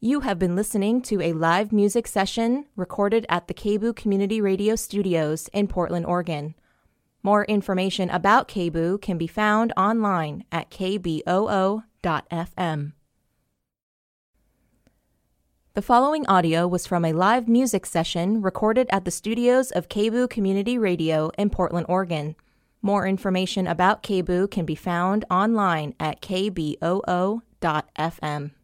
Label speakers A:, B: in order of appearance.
A: You have been listening to a live music session recorded at the KBOO Community Radio Studios in Portland, Oregon. More information about KBOO can be found online at kboo.fm. The following audio was from a live music session recorded at the studios of KBOO Community Radio in Portland, Oregon. More information about KBOO can be found online at kboo.fm.